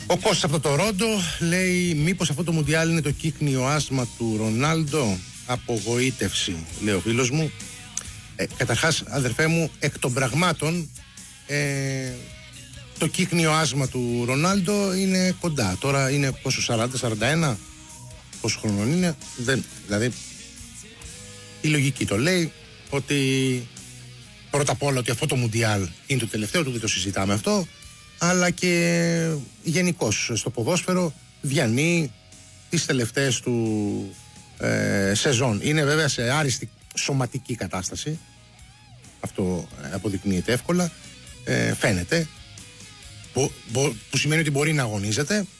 Ο Κώστας από το Τορόντο λέει: μήπως αυτό το Μουντιάλ είναι το κύκνιο άσμα του Ρονάλντο? Απογοήτευση, λέει ο φίλος μου. Καταρχάς, αδερφέ μου, εκ των πραγμάτων, το κύκνιο άσμα του Ρονάλντο είναι κοντά. Τώρα είναι πόσο, 40-41? Πόσο χρονών είναι? Δηλαδή, η λογική το λέει ότι πρώτα απ' όλα ότι αυτό το Μουντιάλ είναι το τελευταίο του, δεν το συζητάμε αυτό, αλλά και γενικώς στο ποδόσφαιρο διανύει τις τελευταίες του σεζόν. Είναι βέβαια σε άριστη σωματική κατάσταση, αυτό αποδεικνύεται εύκολα, φαίνεται, που σημαίνει ότι μπορεί να αγωνίζεται,